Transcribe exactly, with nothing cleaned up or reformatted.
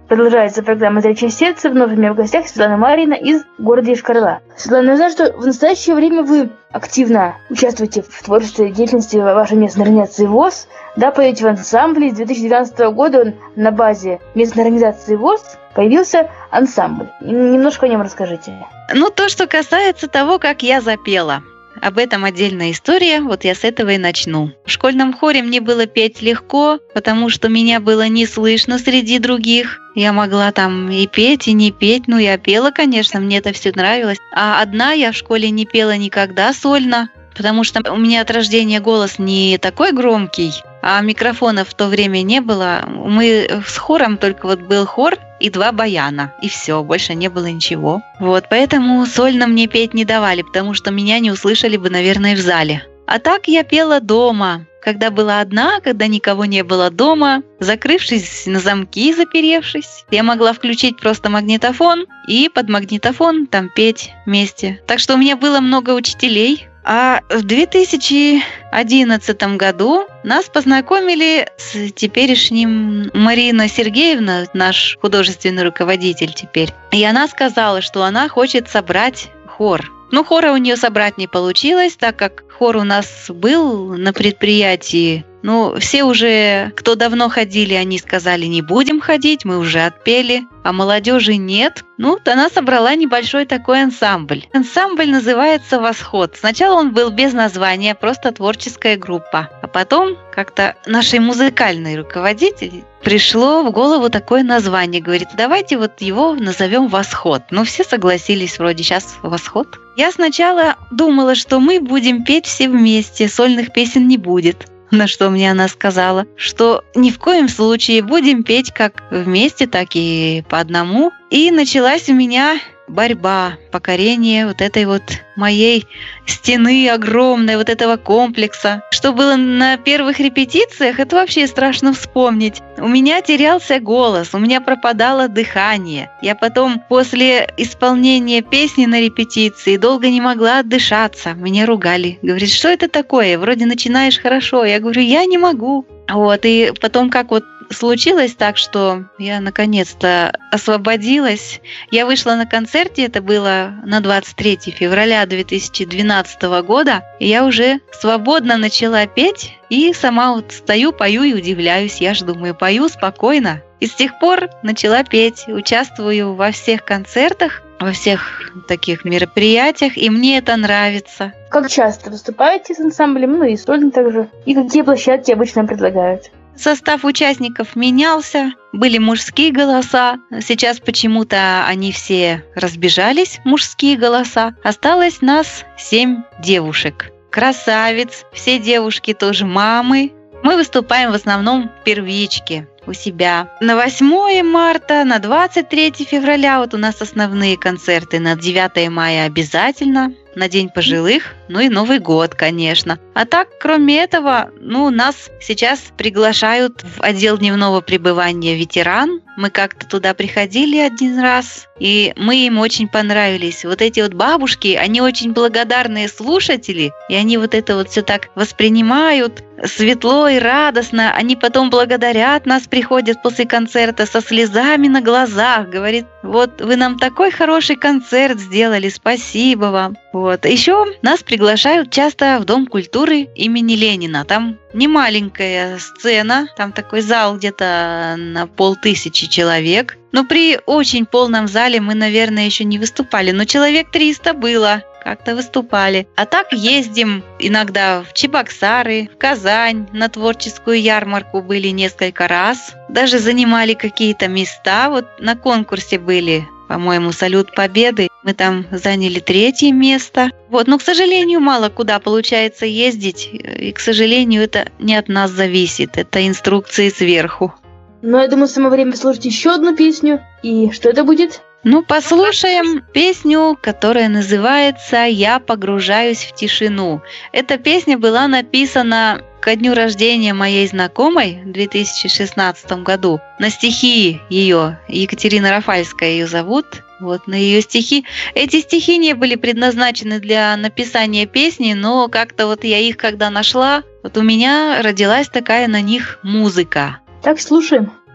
Продолжается программа «Зрячее сердце». Вновь у меня в гостях Светлана Марьина из города Йошкар-Ола. Светлана, я знаю, что в настоящее время вы активно участвуете в творческой деятельности вашей местной организации ВОС. Да, поете в ансамбле. С две тысячи двенадцатого года на базе местной организации ВОС появился ансамбль. Немножко о нем расскажите. Ну, то, что касается того, как я запела. Об этом отдельная история, вот я с этого и начну. В школьном хоре мне было петь легко, потому что меня было не слышно среди других. Я могла там и петь, и не петь. Ну, я пела, конечно, мне это все нравилось. А одна я в школе не пела никогда сольно, потому что у меня от рождения голос не такой громкий, а микрофонов в то время не было. Мы с хором, только вот был хор и два баяна, и все, больше не было ничего. Вот, поэтому сольно мне петь не давали, потому что меня не услышали бы, наверное, в зале. А так я пела дома, когда была одна, когда никого не было дома, закрывшись на замки, заперевшись. Я могла включить просто магнитофон и под магнитофон там петь вместе. Так что у меня было много учителей. А в две тысячи одиннадцатом году нас познакомили с теперешним Марина Сергеевна, наш художественный руководитель теперь. И она сказала, что она хочет собрать хор. Ну, хора у нее собрать не получилось, так как хор у нас был на предприятии. Ну, все уже, кто давно ходили, они сказали, не будем ходить, мы уже отпели, а молодежи нет. Ну, она собрала небольшой такой ансамбль. Ансамбль называется «Восход». Сначала он был без названия, просто творческая группа. А потом как-то нашей музыкальной руководитель пришло в голову такое название. Говорит, давайте вот его назовем «Восход». Ну, все согласились, вроде сейчас «Восход». Я сначала думала, что мы будем петь все вместе, сольных песен не будет. На что мне она сказала, что ни в коем случае будем петь как вместе, так и по одному. И началась у меня борьба, покорение вот этой вот моей стены огромной, вот этого комплекса. Что было на первых репетициях, это вообще страшно вспомнить. У меня терялся голос, у меня пропадало дыхание. Я потом после исполнения песни на репетиции долго не могла отдышаться. Меня ругали. Говорит, что это такое? Вроде начинаешь хорошо. Я говорю, я не могу. Вот, и потом как вот случилось так, что я наконец-то освободилась. Я вышла на концерте, это было на двадцать третьего февраля две тысячи двенадцатого года, и я уже свободно начала петь, и сама вот стою, пою и удивляюсь. Я же думаю, пою спокойно. И с тех пор начала петь, участвую во всех концертах, во всех таких мероприятиях, и мне это нравится. Как часто выступаете с ансамблем, ну и сольно также? И какие площадки обычно предлагают? Состав участников менялся, были мужские голоса, сейчас почему-то они все разбежались, мужские голоса. Осталось нас семь девушек. Красавиц, все девушки тоже мамы. Мы выступаем в основном первички у себя. На восьмое марта, на двадцать третьего февраля вот у нас основные концерты, на девятое мая обязательно, на День пожилых, ну и Новый год, конечно. А так, кроме этого, ну, нас сейчас приглашают в отдел дневного пребывания ветеран. Мы как-то туда приходили один раз, и мы им очень понравились. Вот эти вот бабушки, они очень благодарные слушатели, и они вот это вот все так воспринимают светло и радостно. Они потом благодарят нас, приходят после концерта со слезами на глазах, говорит, вот вы нам такой хороший концерт сделали, спасибо вам. Вот. Еще нас приглашают часто в Дом культуры имени Ленина. Там не маленькая сцена, там такой зал где-то на полтысячи человек. Но при очень полном зале мы, наверное, еще не выступали, но человек триста было. Как-то выступали. А так ездим иногда в Чебоксары, в Казань, на творческую ярмарку были несколько раз. Даже занимали какие-то места. Вот на конкурсе были, по-моему, «Салют Победы». Мы там заняли третье место. Вот, но, к сожалению, мало куда получается ездить. И, к сожалению, это не от нас зависит. Это инструкции сверху. Но я думаю, самое время слушать еще одну песню. И что это будет? Ну, послушаем песню, которая называется «Я погружаюсь в тишину». Эта песня была написана ко дню рождения моей знакомой в две тысячи шестнадцатом году. На стихи ее, Екатерина Рафальская ее зовут, вот на ее стихи. Эти стихи не были предназначены для написания песни, но как-то вот я их когда нашла, вот у меня родилась такая на них музыка. Так, слушаем.